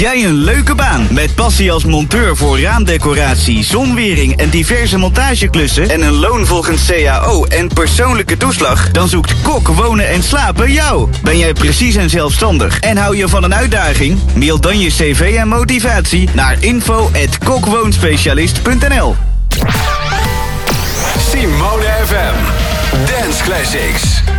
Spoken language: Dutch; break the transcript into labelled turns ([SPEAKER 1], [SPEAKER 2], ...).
[SPEAKER 1] jij een leuke baan? Met passie als monteur voor raamdecoratie, zonwering en diverse montageklussen en een loon volgens CAO en persoonlijke toeslag? Dan zoekt Kok Wonen en Slapen jou. Ben jij precies en zelfstandig en hou je van een uitdaging? Mail dan je cv en motivatie naar info@kokwoonspecialist.nl.
[SPEAKER 2] Simone FM Dance Classics.